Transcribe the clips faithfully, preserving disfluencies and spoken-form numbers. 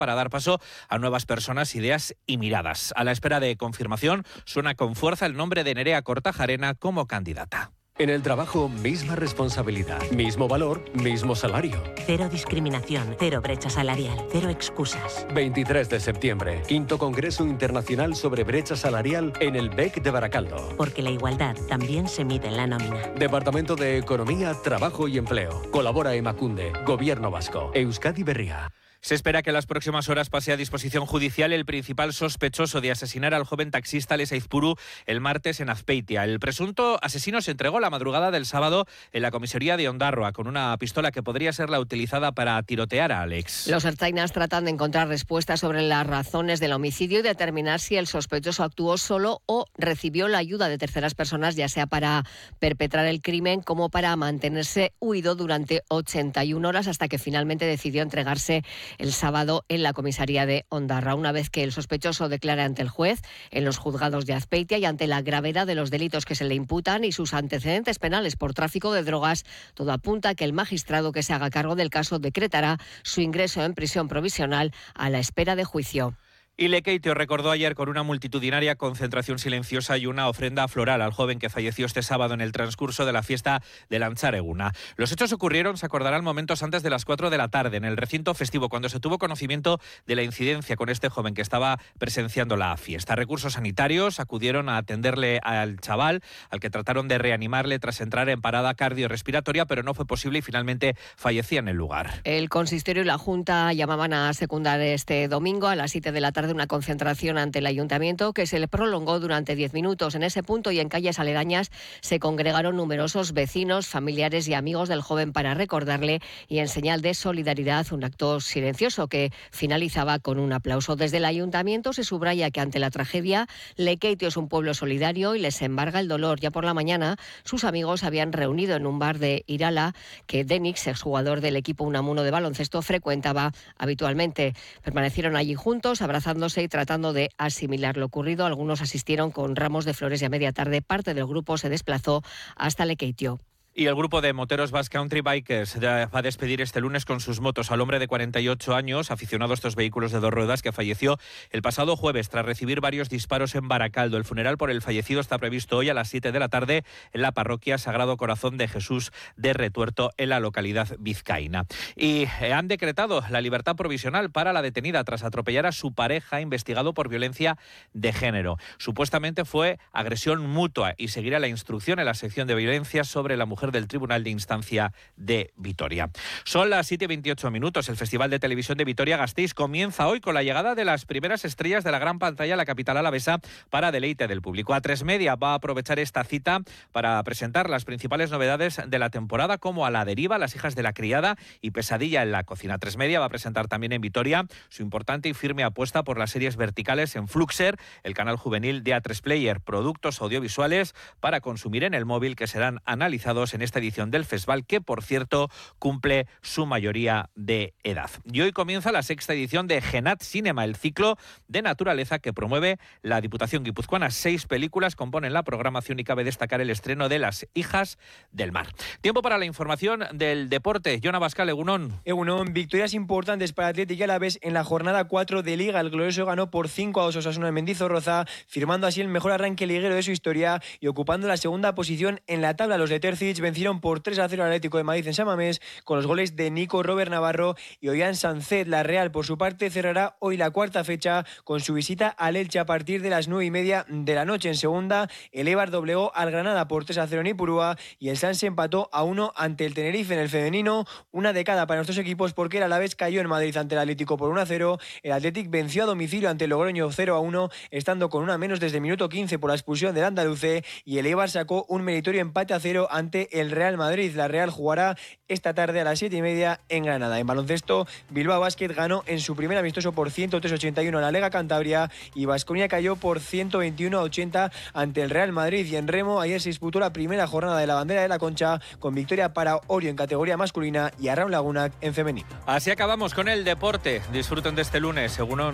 para dar paso a nuevas personas, ideas y miradas. A la espera de confirmación, suena con fuerza el nombre de Nerea Kortajarena como candidata. En el trabajo, misma responsabilidad, mismo valor, mismo salario. Cero discriminación, cero brecha salarial, cero excusas. veintitrés de septiembre, quinto Congreso Internacional sobre Brecha Salarial en el B E C de Baracaldo. Porque la igualdad también se mide en la nómina. Departamento de Economía, Trabajo y Empleo. Colabora Emakunde, Gobierno Vasco, Euskadi Berria. Se espera que en las próximas horas pase a disposición judicial el principal sospechoso de asesinar al joven taxista Alex Aizpuru el martes en Azpeitia. El presunto asesino se entregó la madrugada del sábado en la comisaría de Ondarroa con una pistola que podría ser la utilizada para tirotear a Alex. Los ertzainas tratan de encontrar respuestas sobre las razones del homicidio y determinar si el sospechoso actuó solo o recibió la ayuda de terceras personas, ya sea para perpetrar el crimen como para mantenerse huido durante ochenta y una horas hasta que finalmente decidió entregarse el sábado en la comisaría de Ondarroa, una vez que el sospechoso declara ante el juez en los juzgados de Azpeitia y ante la gravedad de los delitos que se le imputan y sus antecedentes penales por tráfico de drogas. Todo apunta a que el magistrado que se haga cargo del caso decretará su ingreso en prisión provisional a la espera de juicio. Y Lekeitio recordó ayer con una multitudinaria concentración silenciosa y una ofrenda floral al joven que falleció este sábado en el transcurso de la fiesta de Lantzareguna. Los hechos ocurrieron, se acordarán, momentos antes de las cuatro de la tarde en el recinto festivo, cuando se tuvo conocimiento de la incidencia con este joven que estaba presenciando la fiesta. Recursos sanitarios acudieron a atenderle al chaval, al que trataron de reanimarle tras entrar en parada cardiorrespiratoria, pero no fue posible y finalmente fallecía en el lugar. El consistorio y la Junta llamaban a secundar este domingo a las siete de la tarde una concentración ante el ayuntamiento que se le prolongó durante diez minutos. En ese punto y en calles aledañas se congregaron numerosos vecinos, familiares y amigos del joven para recordarle y en señal de solidaridad un acto silencioso que finalizaba con un aplauso. Desde el ayuntamiento se subraya que ante la tragedia Lekeitio es un pueblo solidario y les embarga el dolor. Ya por la mañana sus amigos habían reunido en un bar de Irala que Denix, exjugador del equipo Unamuno de baloncesto, frecuentaba habitualmente. Permanecieron allí juntos, abrazando y tratando de asimilar lo ocurrido. Algunos asistieron con ramos de flores y a media tarde parte del grupo se desplazó hasta Lekeitio. Y el grupo de moteros Basque Country Bikers va a despedir este lunes con sus motos al hombre de cuarenta y ocho años, aficionado a estos vehículos de dos ruedas, que falleció el pasado jueves tras recibir varios disparos en Baracaldo. El funeral por el fallecido está previsto hoy a las siete de la tarde en la parroquia Sagrado Corazón de Jesús de Retuerto, en la localidad vizcaína. Y han decretado la libertad provisional para la detenida tras atropellar a su pareja, investigado por violencia de género. Supuestamente fue agresión mutua y seguirá la instrucción en la sección de violencia sobre la mujer del Tribunal de Instancia de Vitoria. Son las siete y veintiocho minutos. El Festival de Televisión de Vitoria-Gasteiz comienza hoy con la llegada de las primeras estrellas de la gran pantalla a la capital alavesa para deleite del público. A tres Media va a aprovechar esta cita para presentar las principales novedades de la temporada, como A la deriva, Las hijas de la criada y Pesadilla en la cocina. A tres Media va a presentar también en Vitoria su importante y firme apuesta por las series verticales en Fluxer, el canal juvenil de A tres Player, productos audiovisuales para consumir en el móvil que serán analizados en esta edición del festival, que por cierto cumple su mayoría de edad. Y hoy comienza la sexta edición de Genat Cinema, el ciclo de naturaleza que promueve la Diputación guipuzcoana. Seis películas componen la programación y cabe destacar el estreno de Las hijas del mar. Tiempo para la información del deporte. Jon Abascal, Egunon. Egunon, victorias importantes para Athletic y Alavés en la jornada cuatro de Liga. El glorioso ganó por cinco a dos a Osasuna en Mendizorroza, firmando así el mejor arranque liguero de su historia y ocupando la segunda posición en la tabla. Los de Terzic vencieron por tres a cero al Atlético de Madrid en San Mamés con los goles de Nico Robert Navarro y Ollán Sancet. La Real, por su parte, cerrará hoy la cuarta fecha con su visita al Elche a partir de las nueve y media de la noche. En segunda, el Eibar doblegó al Granada por tres a cero en Ipurúa y el Sanse empató a uno ante el Tenerife. En el femenino, una década para nuestros equipos porque el Alavés cayó en Madrid ante el Atlético por uno a cero. El Athletic venció a domicilio ante el Logroño cero a uno, estando con una menos desde el minuto quince por la expulsión del andaluce, y el Eibar sacó un meritorio empate a cero ante el Real Madrid. La Real jugará esta tarde a las siete y media en Granada. En baloncesto, Bilbao Basket ganó en su primer amistoso por ciento tres a ochenta y uno a la Lega Cantabria y Baskonia cayó por ciento veintiuno a ochenta ante el Real Madrid. Y en remo, ayer se disputó la primera jornada de la Bandera de la Concha con victoria para Orio en categoría masculina y Arraun Lagunac en femenino. Así acabamos con el deporte. Disfruten de este lunes, Egunon.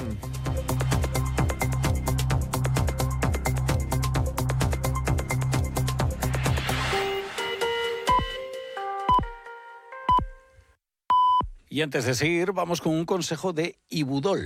Y antes de seguir, vamos con un consejo de Ibudol.